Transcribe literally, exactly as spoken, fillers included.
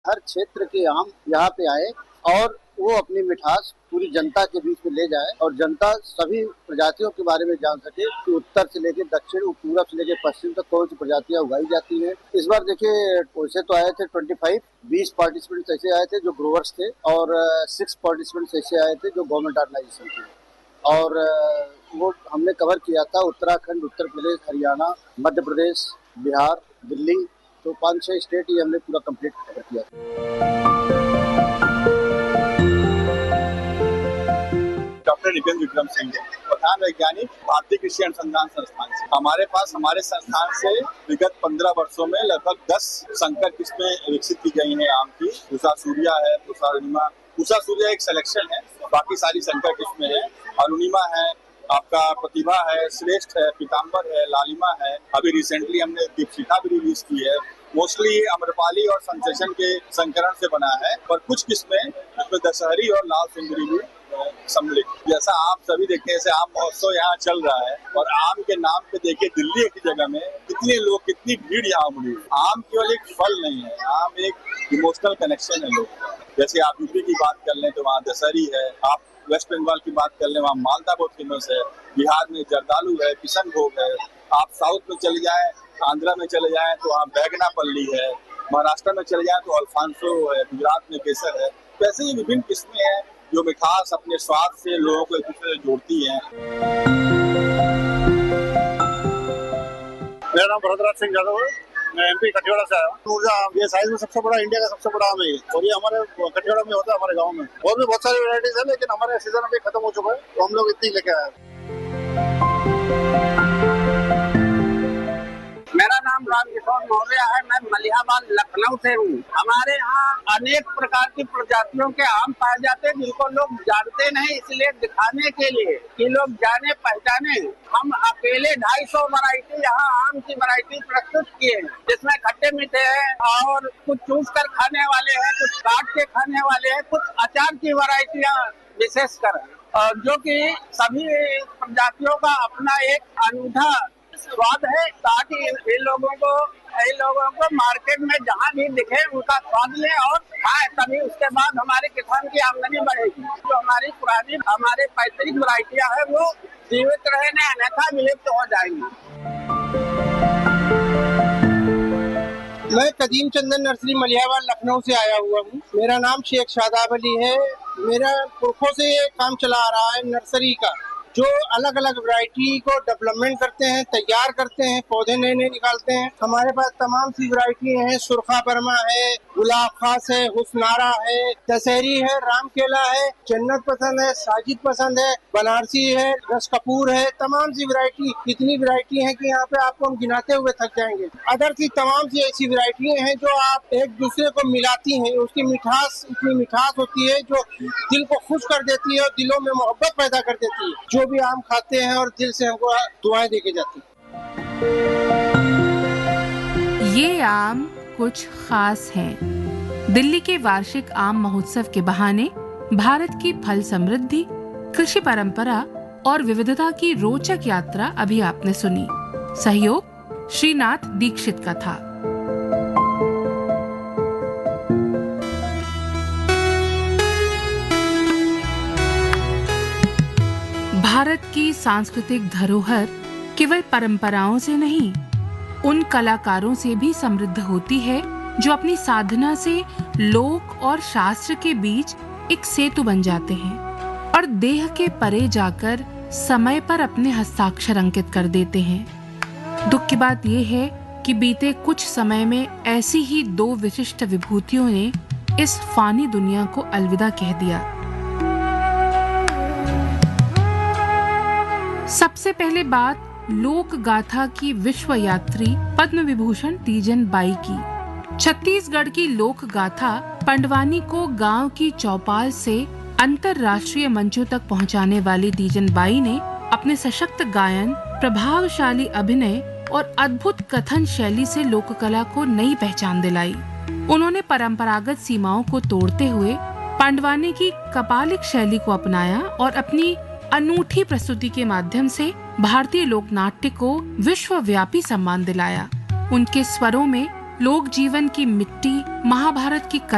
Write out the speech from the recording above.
हर क्षेत्र के आम यहाँ पे आए और वो अपनी मिठास पूरी जनता के बीच में ले जाए और जनता सभी प्रजातियों के बारे में जान सके कि उत्तर से लेकर दक्षिण, पूरब से लेकर पश्चिम तक कौन सी प्रजातियां उगाई जाती हैं। इस बार देखिए वैसे तो आए थे पच्चीस, बीस पार्टिसिपेंट्स ऐसे आए थे जो ग्रोवर्स थे और सिक्स पार्टिसिपेंट्स ऐसे आए थे जो गवर्नमेंट ऑर्गेनाइजेशन थे। और वो हमने कवर किया था उत्तराखंड, उत्तर प्रदेश, हरियाणा, मध्य प्रदेश, बिहार, दिल्ली, तो पाँच छह स्टेट ही हमने पूरा कंप्लीट कवर किया। डॉक्टर नितिन विक्रम सिंह, प्रधान वैज्ञानिक, भारतीय कृषि अनुसंधान संस्थान से। हमारे पास हमारे संस्थान से विगत पंद्रह वर्षों में लगभग दस संकर किस्में विकसित की गई हैं आम की। पूसा सूर्या है, पूसा अरुणिमा। पूसा सूर्या एक सिलेक्शन है, बाकी सारी संकर किस्में हैं। अरुणिमा है, आपका प्रतिभा है, श्रेष्ठ है, पीताम्बर है, लालिमा है। अभी रिसेंटली हमने दीपशिखा भी रिलीज की है। मोस्टली अम्रपाली और संसेशन के संकरण से बना है, पर कुछ किस्में जिसमें दशहरी और लाल सुंदरी भी सम्मिलित। जैसा आप सभी देखते हैं, जैसे आम महोत्सव यहाँ चल रहा है और आम के नाम पे देखिए दिल्ली की जगह में कितने लोग, कितनी भीड़ यहाँ उमड़ी। आम केवल एक फल नहीं है, आम एक इमोशनल कनेक्शन है लोगों का। जैसे आप यूपी की बात कर लें तो वहाँ दशहरी है, आप वेस्ट बंगाल की बात कर लें वहाँ मालदा बहुत फेमस है, बिहार में जर्दालू है, किशनभोग है। आप साउथ में चले जाएं, आंध्रा में चले जाएं तो वहाँ बैगनापल्ली है, महाराष्ट्र में चले जाएं तो अल्फांसो है, गुजरात में केसर है। तो ऐसे ही विभिन्न किस्में हैं जो मिठास अपने स्वाद से लोगों को एक दूसरे से जोड़ती हैं। मेरा नाम भरतराज सिंह यादव है, मैं एमपी कटिहार से आया हूँ। ऊर्जा ये साइज में सबसे बड़ा, इंडिया का सबसे बड़ा आम है और ये हमारे कटिहार में होता है, हमारे गांव में। और भी बहुत सारी वैरायटीज है लेकिन हमारे सीजन अभी खत्म हो चुका है तो हम लोग इतनी लेके आए हैं। मेरा नाम रामकिशोर मौर्य है, मैं मलिहाबाद लखनऊ से हूँ। हमारे यहाँ अनेक प्रकार की प्रजातियों के आम पाए जाते हैं जिनको लोग जानते नहीं, इसलिए दिखाने के लिए कि लोग जाने पहचाने हम अकेले ढाई सौ वैरायटी यहाँ आम की वैरायटी प्रस्तुत किए हैं, जिसमें खट्टे मीठे हैं और कुछ चूस कर खाने वाले हैं, कुछ काट के खाने वाले हैं, कुछ अचार की वैरायटियाँ विशेषकर, जो कि सभी प्रजातियों का अपना एक अनूठा स्वाद है, ताकि इन लोगों को इन लोगों को मार्केट में जहाँ भी दिखे उनका स्वाद ले और खाए, तभी उसके बाद हमारे किसान की आमदनी बढ़ेगी। जो हमारी पुरानी हमारे पैतृक वैरायटियाँ है वो जीवित रहने, अन्यथा विलुप्त हो जाएंगी। मैं कदीम चंदन नर्सरी मलिहाबाद लखनऊ से आया हुआ हूँ। मेरा नाम शेख शादाब अली है। मेरा पुरखों से ये काम चला आ रहा है नर्सरी का, जो अलग अलग वैरायटी को डेवलपमेंट करते हैं, तैयार करते हैं, पौधे नए नए निकालते हैं। हमारे पास तमाम सी वैरायटी हैं, सुरखा बर्मा है, गुलाब खास है, हुस्नारा है, दशहरी है, राम केला है, जन्नत पसंद है, साजिद पसंद है, बनारसी है, रस कपूर है। तमाम सी वैरायटी, इतनी वैरायटी है कि यहाँ पे आपको हम गिनाते हुए थक जाएंगे। अदर की तमाम सी ऐसी वैरायटी हैं जो आप एक दूसरे को मिलाती हैं। उसकी मिठास, इतनी मिठास होती है जो दिल को खुश कर देती है और दिलों में मोहब्बत पैदा कर देती है। जो भी आम खाते हैं और दिल से हमको दुआएं देके जाती हैं। ये आम कुछ खास हैं। दिल्ली के वार्षिक आम महोत्सव के बहाने भारत की फल समृद्धि, कृषि परंपरा और विविधता की रोचक यात्रा अभी आपने सुनी। सहयोग श्रीनाथ दीक्षित का था। भारत की सांस्कृतिक धरोहर केवल परंपराओं से नहीं, उन कलाकारों से भी समृद्ध होती है जो अपनी साधना से लोक और शास्त्र के बीच एक सेतु बन जाते हैं और देह के परे जाकर समय पर अपने हस्ताक्षर अंकित कर देते हैं। दुख की बात यह है कि बीते कुछ समय में ऐसी ही दो विशिष्ट विभूतियों ने इस फानी दुनिया को अलविदा कह दिया। सबसे पहले बात लोक गाथा की विश्व यात्री पद्म विभूषण तीजन बाई की। छत्तीसगढ़ की लोक गाथा पंडवानी को गांव की चौपाल से अंतरराष्ट्रीय मंचों तक पहुंचाने वाली तीजन बाई ने अपने सशक्त गायन, प्रभावशाली अभिनय और अद्भुत कथन शैली से लोक कला को नई पहचान दिलाई। उन्होंने परंपरागत सीमाओं को तोड़ते हुए पांडवानी की कपालिक शैली को अपनाया और अपनी अनूठी प्रस्तुति के माध्यम से भारतीय लोकनाट्य को विश्वव्यापी सम्मान दिलाया। उनके स्वरों में लोक जीवन की मिट्टी, महाभारत की